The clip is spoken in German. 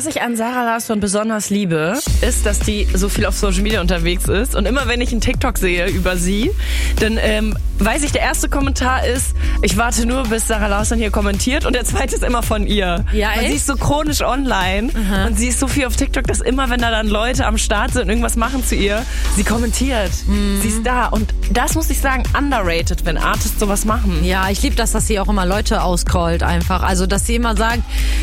Was ich an Sarah Larsson besonders liebe, ist, dass die so viel auf Social Media unterwegs ist. Und immer wenn ich einen TikTok sehe über sie, dann weiß ich, der erste Kommentar ist, ich warte nur, bis Sarah Larsson hier kommentiert. Und der zweite ist immer von ihr. Ja, Weil sie ist so chronisch online. Und sie ist so viel auf TikTok, dass immer, wenn da dann Leute am Start sind und irgendwas machen zu ihr, sie kommentiert. Sie ist da. Und das muss ich sagen, underrated, wenn Artists sowas machen. Ja, ich liebe das, dass sie auch immer Leute auscallt einfach. Also, dass sie immer sagt,